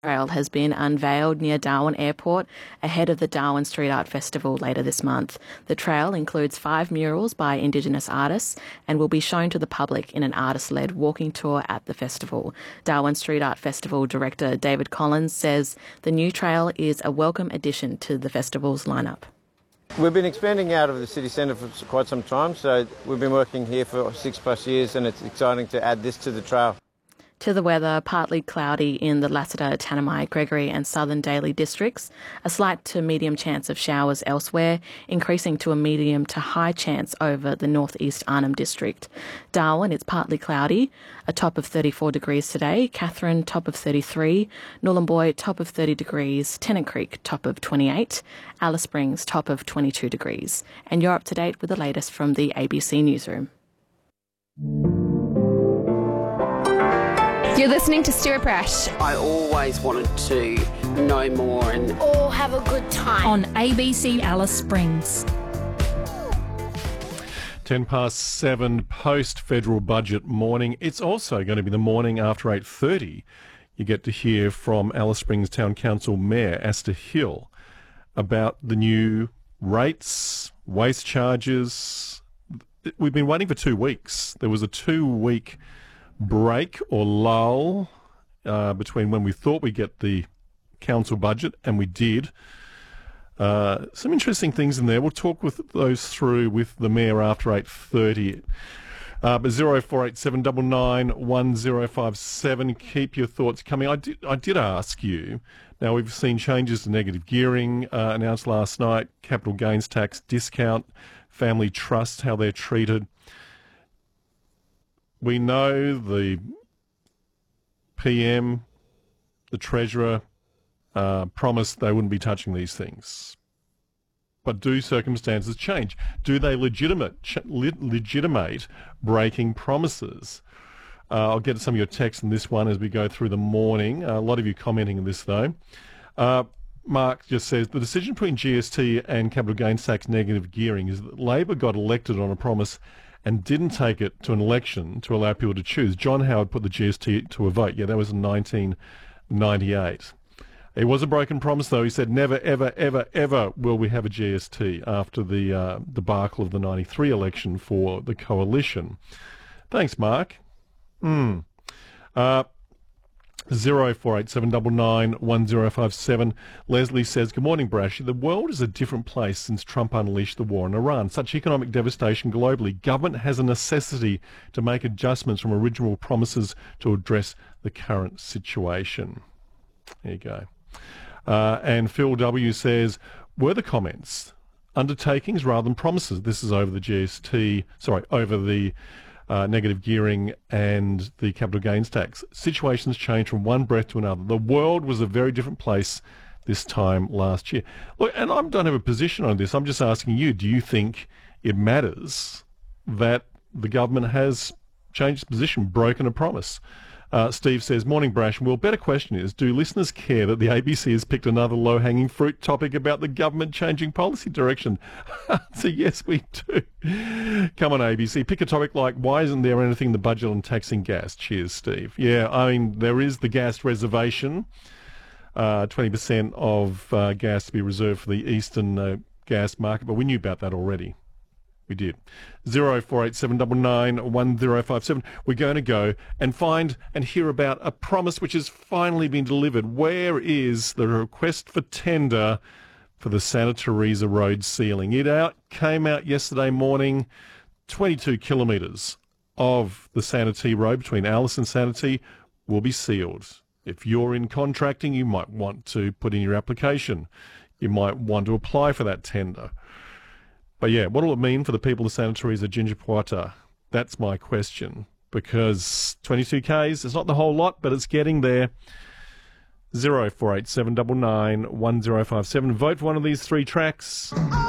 Trail has been unveiled near Darwin Airport ahead of the Darwin Street Art Festival later this month. The trail includes 5 murals by Indigenous artists and will be shown to the public in an artist-led walking tour at the festival. Darwin Street Art Festival director David Collins says the new trail is a welcome addition to the festival's lineup. We've been expanding out of the city centre for quite some time, so we've been working here for 6+ years, and it's exciting to add this to the trail. To the weather, partly cloudy in the Lassiter, Tanami, Gregory and Southern Daly districts. A slight to medium chance of showers elsewhere, increasing to a medium to high chance over the northeast Arnhem district. Darwin, it's partly cloudy, a top of 34 degrees today. Katherine, top of 33. Nhulunbuy, top of 30 degrees. Tennant Creek, top of 28. Alice Springs, top of 22 degrees. And you're up to date with the latest from the ABC Newsroom. You're listening to Stuart Brash. I always wanted to know more and all have a good time on ABC Alice Springs. 7:10 post-federal budget morning. It's also going to be the morning after 8:30. You get to hear from Alice Springs Town Council Mayor Asta Hill about the new rates, waste charges. We've been waiting for 2 weeks. There was a 2-week break or lull between when we thought we'd get the council budget, and we did. Some interesting things in there. We'll talk with those through with the Mayor after 8:30. But 0487 99 1057. Keep your thoughts coming. I did ask you. Now, we've seen changes to negative gearing announced last night, capital gains tax discount, family trusts, how they're treated. We know the PM, the Treasurer, promised they wouldn't be touching these things. But do circumstances change? Do they legitimate breaking promises? I'll get to some of your texts in this one as we go through the morning. A lot of you commenting on this, though. Mark just says, the decision between GST and capital gains tax negative gearing is that Labor got elected on a promise and didn't take it to an election to allow people to choose. John Howard put the GST to a vote. Yeah, that was in 1998. It was a broken promise, though. He said, never, ever, ever, ever will we have a GST after the debacle of the 93 election for the coalition. Thanks, Mark. 0487 99 1057. Leslie says, good morning, Brashy. The world is a different place since Trump unleashed the war in Iran. Such economic devastation globally. Government has a necessity to make adjustments from original promises to address the current situation. There you go. And Phil W. says, were the comments undertakings rather than promises? This is over the GST, over the negative gearing and the capital gains tax. Situations change from one breath to another. The world was a very different place this time last year. Look, and I don't have a position on this. I'm just asking you, do you think it matters that the government has changed its position, broken a promise? Steve says, morning, Brash. Well, better question is, do listeners care that the ABC has picked another low-hanging fruit topic about the government changing policy direction? So yes, we do. Come on, ABC. Pick a topic like, why isn't there anything in the budget on taxing gas? Cheers, Steve. Yeah, I mean, there is the gas reservation, 20% of gas to be reserved for the eastern gas market, but we knew about that already. We did. 0487 99 1057. We're going to go and find and hear about a promise which has finally been delivered. Where is the request for tender for the Santa Teresa Road ceiling? It came out yesterday morning. 22 kilometres of the Santa T Road between Alice and Santa T will be sealed. If you're in contracting, you might want to put in your application. You might want to apply for that tender. But yeah, what will it mean for the people of Santa Teresa Jinjapuata? That's my question. Because 22 Ks, it's not the whole lot, but it's getting there. 0487 99 1057. Vote for one of these 3 tracks.